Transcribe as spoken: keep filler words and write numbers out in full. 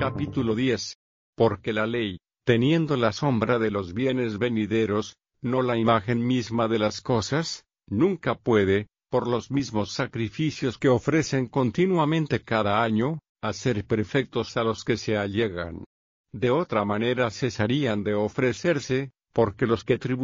Capítulo diez. Porque la ley, teniendo la sombra de los bienes venideros, no la imagen misma de las cosas, nunca puede, por los mismos sacrificios que ofrecen continuamente cada año, hacer perfectos a los que se allegan. De otra manera cesarían de ofrecerse, porque los que tributan